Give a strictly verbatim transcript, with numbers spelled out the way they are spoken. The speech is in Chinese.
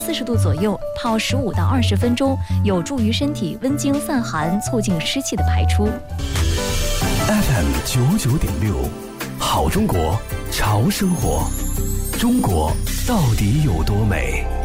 四十度左右，泡十五到二十分钟，有助于身体温经散寒，促进湿气的排出。 F M 九九点六，好中国，潮生活，中国到底有多美？